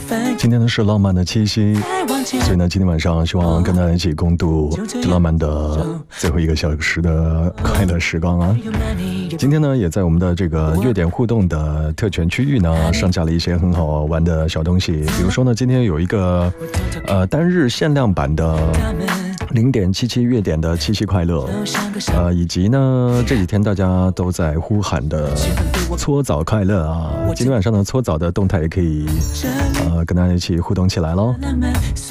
今天呢是浪漫的七夕，所以呢今天晚上希望跟大家一起共度这浪漫的最后1个小时的快乐时光啊。今天呢也在我们的这个月点互动的特权区域呢上架了一些很好玩的小东西，比如说呢今天有一个单日限量版的0.77月点的七夕快乐，以及呢这几天大家都在呼喊的搓澡快乐啊，今天晚上呢搓澡的动态也可以跟大家一起互动起来咯。